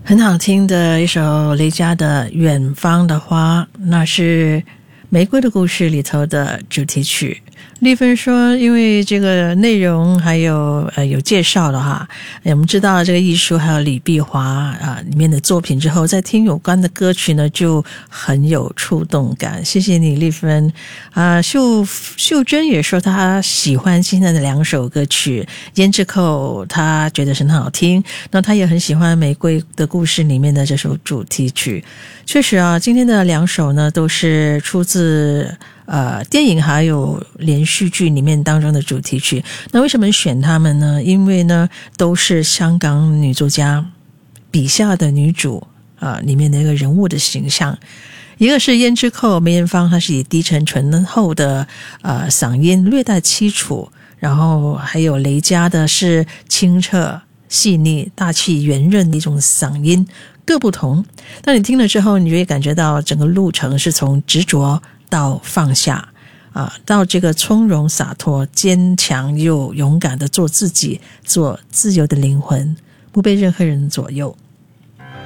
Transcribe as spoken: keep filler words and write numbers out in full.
很好听的一首雷佳的《远方的花》，那是《玫瑰的故事》里头的主题曲。丽芬说因为这个内容还有呃有介绍的哈，我们知道这个艺术还有李碧华啊里面的作品之后，在听有关的歌曲呢就很有触动感。谢谢你丽芬啊。秀秀珍也说她喜欢现在的两首歌曲，胭脂扣她觉得是很好听，那她也很喜欢玫瑰的故事里面的这首主题曲。确实啊，今天的两首呢都是出自呃，电影还有连续剧里面当中的主题曲。那为什么选他们呢？因为呢都是香港女作家笔下的女主啊、呃，里面的一个人物的形象。一个是胭脂扣梅艳芳，她是以低沉醇厚的呃嗓音略带凄楚，然后还有雷佳的是清澈细腻大气圆润的一种嗓音，各不同。当你听了之后，你就会感觉到整个路程是从执着到放下啊，到这个从容洒脱坚强又勇敢的做自己，做自由的灵魂，不被任何人左右。